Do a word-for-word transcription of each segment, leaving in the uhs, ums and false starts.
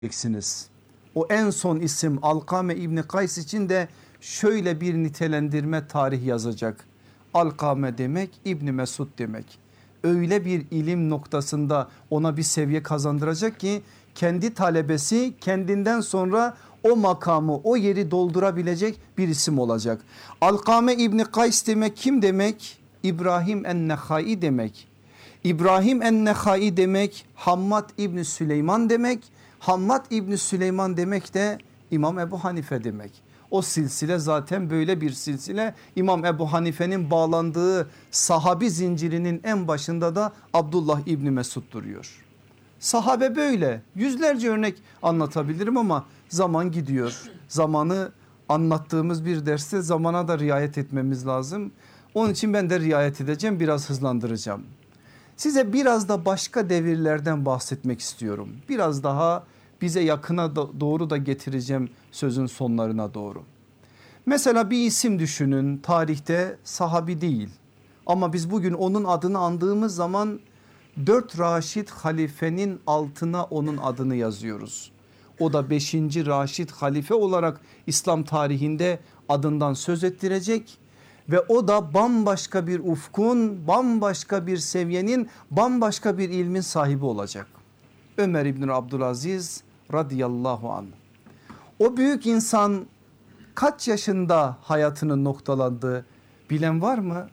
göreceksiniz. O en son isim Alkame İbni Kays için de şöyle bir nitelendirme tarih yazacak. Alkame demek İbni Mesud demek. Öyle bir ilim noktasında ona bir seviye kazandıracak ki kendi talebesi kendinden sonra o makamı, o yeri doldurabilecek bir isim olacak. Alkame İbni Kays demek kim demek? İbrahim en-Nehai demek. İbrahim en-Nehai demek Hammad İbni Süleyman demek. Hammad İbni Süleyman demek de İmam Ebu Hanife demek. O silsile zaten böyle bir silsile. İmam Ebu Hanife'nin bağlandığı sahabi zincirinin en başında da Abdullah İbni Mesud duruyor. Sahabe böyle, yüzlerce örnek anlatabilirim ama zaman gidiyor. Zamanı anlattığımız bir derste zamana da riayet etmemiz lazım. Onun için ben de riayet edeceğim, biraz hızlandıracağım. Size biraz da başka devirlerden bahsetmek istiyorum. Biraz daha bize yakına doğru da getireceğim sözün sonlarına doğru. Mesela bir isim düşünün, tarihte sahabi değil ama biz bugün onun adını andığımız zaman dört Raşid halifenin altına onun adını yazıyoruz. O da beşinci Raşid halife olarak İslam tarihinde adından söz ettirecek. Ve o da bambaşka bir ufkun, bambaşka bir seviyenin, bambaşka bir ilmin sahibi olacak. Ömer İbni Abdülaziz radıyallahu anh. O büyük insan kaç yaşında hayatının noktalandığı bilen var mı?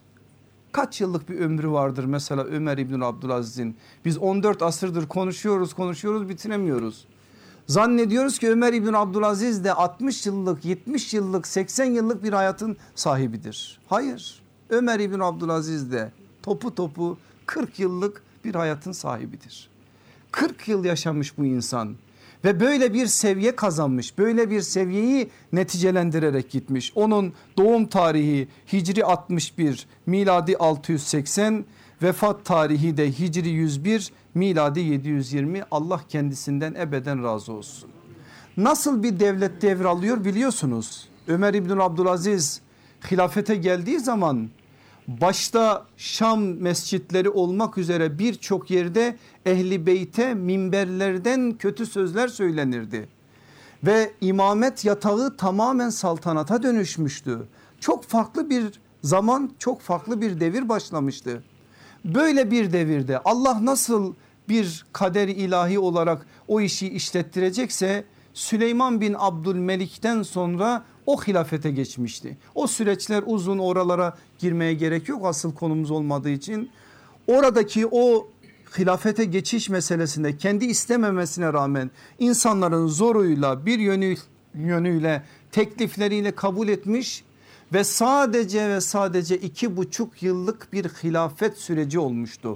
Kaç yıllık bir ömrü vardır mesela Ömer İbni Abdülaziz'in? Biz on dört asırdır konuşuyoruz konuşuyoruz bitiremiyoruz. Zannediyoruz ki Ömer İbni Abdülaziz de altmış yıllık, yetmiş yıllık, seksen yıllık bir hayatın sahibidir. Hayır, Ömer İbni Abdülaziz de topu topu kırk yıllık bir hayatın sahibidir. kırk yıl yaşamış bu insan ve böyle bir seviye kazanmış, böyle bir seviyeyi neticelendirerek gitmiş. Onun doğum tarihi Hicri altmış bir, miladi altı yüz seksen, vefat tarihi de Hicri yüz bir, miladi yedi yüz yirmi. Allah kendisinden ebeden razı olsun. Nasıl bir devlet devralıyor biliyorsunuz. Ömer İbni Abdülaziz hilafete geldiği zaman başta Şam mescitleri olmak üzere birçok yerde Ehli Beyt'e minberlerden kötü sözler söylenirdi. Ve imamet yatağı tamamen saltanata dönüşmüştü. Çok farklı bir zaman, çok farklı bir devir başlamıştı. Böyle bir devirde Allah nasıl bir kader-i ilahi olarak o işi işlettirecekse Süleyman bin Abdülmelik'ten sonra o hilafete geçmişti. O süreçler uzun, oralara girmeye gerek yok asıl konumuz olmadığı için. Oradaki o hilafete geçiş meselesinde kendi istememesine rağmen insanların zoruyla bir yönü, yönüyle teklifleriyle kabul etmiş ve sadece ve sadece iki buçuk yıllık bir hilafet süreci olmuştu.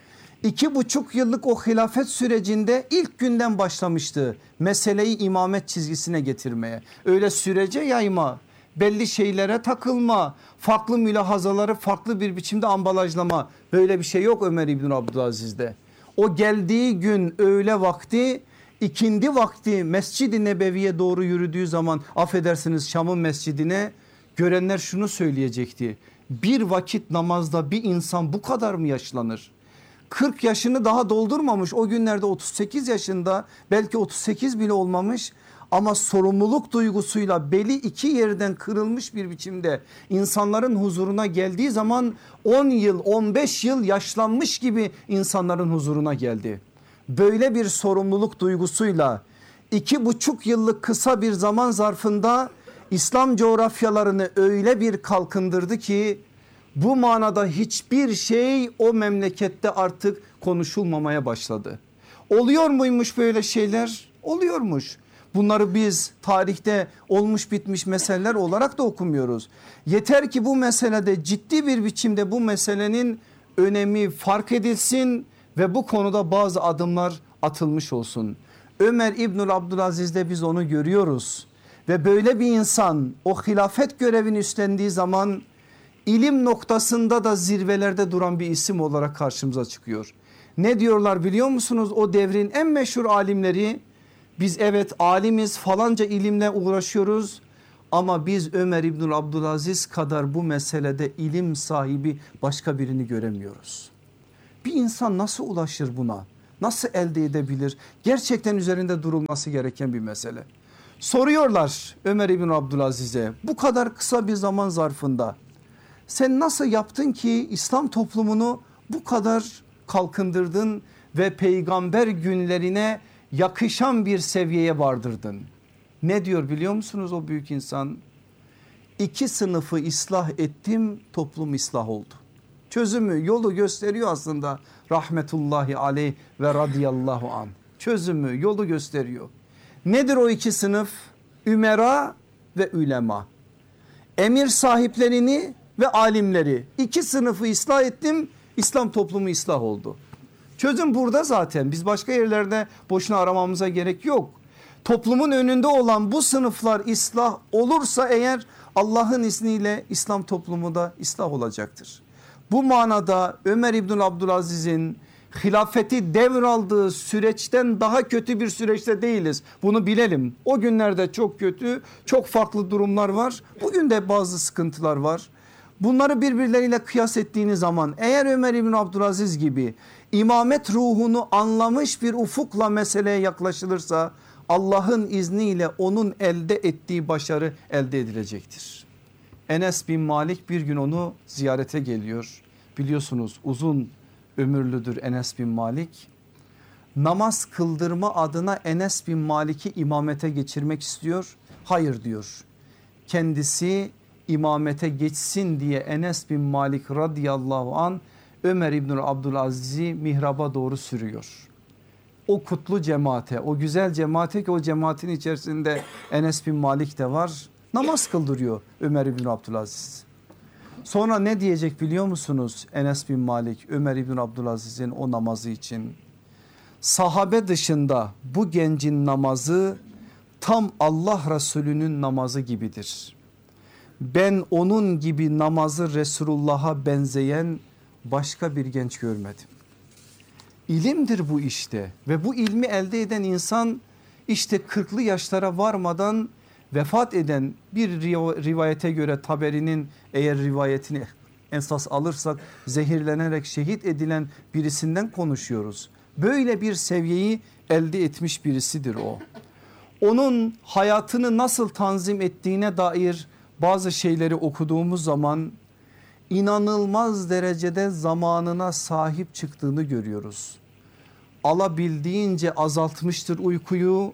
İki buçuk yıllık o hilafet sürecinde ilk günden başlamıştı meseleyi imamet çizgisine getirmeye. Öyle sürece yayma, belli şeylere takılma, farklı mülahazaları farklı bir biçimde ambalajlama, böyle bir şey yok Ömer İbni Abdülaziz'de. O geldiği gün öğle vakti, ikindi vakti Mescid-i Nebevi'ye doğru yürüdüğü zaman, affedersiniz Şam'ın mescidine, görenler şunu söyleyecekti: bir vakit namazda bir insan bu kadar mı yaşlanır? kırk yaşını daha doldurmamış, o günlerde otuz sekiz yaşında, belki otuz sekiz bile olmamış ama sorumluluk duygusuyla beli iki yerden kırılmış bir biçimde insanların huzuruna geldiği zaman on yıl on beş yıl yaşlanmış gibi insanların huzuruna geldi. Böyle bir sorumluluk duygusuyla iki buçuk yıllık kısa bir zaman zarfında İslam coğrafyalarını öyle bir kalkındırdı ki bu manada hiçbir şey o memlekette artık konuşulmamaya başladı. Oluyor muymuş böyle şeyler? Oluyormuş. Bunları biz tarihte olmuş bitmiş meseleler olarak da okumuyoruz. Yeter ki bu meselede ciddi bir biçimde bu meselenin önemi fark edilsin ve bu konuda bazı adımlar atılmış olsun. Ömer İbnül Abdülaziz'de biz onu görüyoruz ve böyle bir insan o hilafet görevini üstlendiği zaman İlim noktasında da zirvelerde duran bir isim olarak karşımıza çıkıyor. Ne diyorlar biliyor musunuz? O devrin en meşhur alimleri, biz evet alimiz, falanca ilimle uğraşıyoruz ama biz Ömer İbnül Abdülaziz kadar bu meselede ilim sahibi başka birini göremiyoruz. Bir insan nasıl ulaşır buna? nasıl elde edebilir? Gerçekten üzerinde durulması gereken bir mesele. Soruyorlar Ömer İbn Abdülaziz'e, bu kadar kısa bir zaman zarfında sen nasıl yaptın ki İslam toplumunu bu kadar kalkındırdın ve peygamber günlerine yakışan bir seviyeye vardırdın? Ne diyor biliyor musunuz o büyük insan? İki sınıfı ıslah ettim, toplum ıslah oldu. Çözümü, yolu gösteriyor aslında rahmetullahi aleyh ve radıyallahu an. Çözümü, yolu gösteriyor. Nedir o iki sınıf? Ümera ve ülema. Emir sahiplerini ve alimleri. İki sınıfı ıslah ettim, İslam toplumu ıslah oldu. Çözüm burada zaten, biz başka yerlerde boşuna aramamıza gerek yok. Toplumun önünde olan bu sınıflar ıslah olursa eğer, Allah'ın izniyle İslam toplumu da ıslah olacaktır. Bu manada Ömer İbn Abdülaziz'in hilafeti devraldığı süreçten daha kötü bir süreçte değiliz. Bunu bilelim. O günlerde çok kötü, çok farklı durumlar var. Bugün de bazı sıkıntılar var. Bunları birbirleriyle kıyas ettiğiniz zaman eğer Ömer İbn Abdülaziz gibi imamet ruhunu anlamış bir ufukla meseleye yaklaşılırsa, Allah'ın izniyle onun elde ettiği başarı elde edilecektir. Enes bin Malik bir gün onu ziyarete geliyor. Biliyorsunuz uzun ömürlüdür Enes bin Malik. Namaz kıldırma adına Enes bin Malik'i imamete geçirmek istiyor. Hayır diyor. Kendisi imamete geçsin diye Enes bin Malik radıyallahu an Ömer İbn Abdülaziz'i mihraba doğru sürüyor. O kutlu cemaate, o güzel cemaate ki o cemaatin içerisinde Enes bin Malik de var. Namaz kıldırıyor Ömer İbn Abdülaziz. Sonra ne diyecek biliyor musunuz Enes bin Malik Ömer İbn Abdülaziz'in o namazı için? Sahabe dışında bu gencin namazı tam Allah Resulü'nün namazı gibidir. Ben onun gibi namazı Resulullah'a benzeyen başka bir genç görmedim. İlimdir bu işte ve bu ilmi elde eden insan işte kırklı yaşlara varmadan vefat eden, bir rivayete göre Taberi'nin eğer rivayetini esas alırsak zehirlenerek şehit edilen birisinden konuşuyoruz. Böyle bir seviyeyi elde etmiş birisidir o. Onun hayatını nasıl tanzim ettiğine dair bazı şeyleri okuduğumuz zaman inanılmaz derecede zamanına sahip çıktığını görüyoruz. Alabildiğince azaltmıştır uykuyu.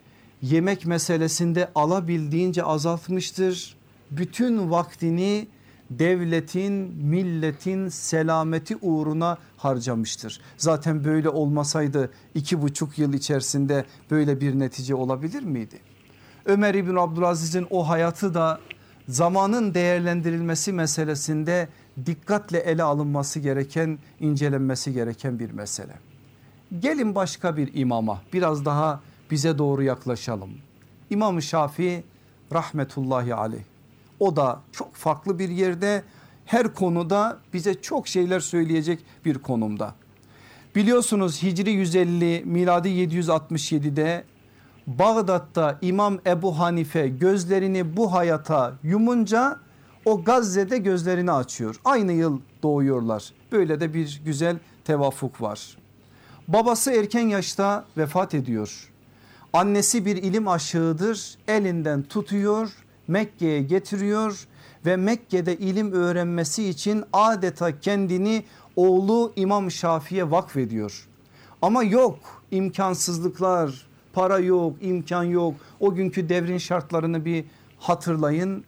Yemek meselesinde alabildiğince azaltmıştır. Bütün vaktini devletin, milletin selameti uğruna harcamıştır. Zaten böyle olmasaydı iki buçuk yıl içerisinde böyle bir netice olabilir miydi? Ömer İbn Abdülaziz'in o hayatı da zamanın değerlendirilmesi meselesinde dikkatle ele alınması gereken, incelenmesi gereken bir mesele. Gelin başka bir imama, biraz daha bize doğru yaklaşalım. İmam-ı Şafii rahmetullahi aleyh. O da çok farklı bir yerde, her konuda bize çok şeyler söyleyecek bir konumda. Biliyorsunuz Hicri yüz elli miladi yedi yüz altmış yedi'de Bağdat'ta İmam Ebu Hanife gözlerini bu hayata yumunca o Gazze'de gözlerini açıyor. Aynı yıl doğuyorlar. Böyle de bir güzel tevafuk var. Babası erken yaşta vefat ediyor. Annesi bir ilim aşığıdır, elinden tutuyor, Mekke'ye getiriyor ve Mekke'de ilim öğrenmesi için adeta kendini oğlu İmam Şafii'ye vakfediyor. Ama yok, imkansızlıklar, para yok, imkan yok. O günkü devrin şartlarını bir hatırlayın.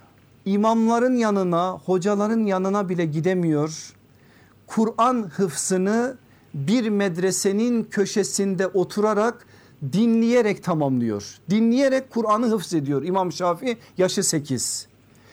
İmamların yanına, hocaların yanına bile gidemiyor. Kur'an hıfzını bir medresenin köşesinde oturarak dinleyerek tamamlıyor. Dinleyerek Kur'an'ı hıfz ediyor İmam Şafii, yaşı sekiz.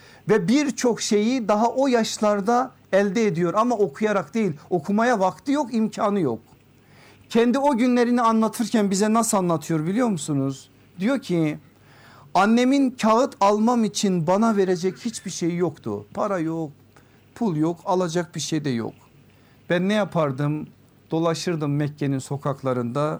Ve birçok şeyi daha o yaşlarda elde ediyor ama okuyarak değil, okumaya vakti yok, imkanı yok. Kendi o günlerini anlatırken bize nasıl anlatıyor biliyor musunuz? Diyor ki annemin kağıt almam için bana verecek hiçbir şey yoktu. Para yok, pul yok, alacak bir şey de yok. Ben ne yapardım? Dolaşırdım Mekke'nin sokaklarında.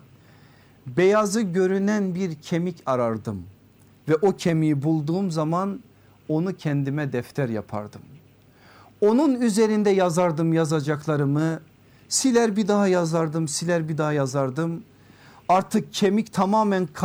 Beyazı görünen bir kemik arardım. Ve o kemiği bulduğum zaman onu kendime defter yapardım. Onun üzerinde yazardım yazacaklarımı Siler bir daha yazardım, siler bir daha yazardım. Artık kemik tamamen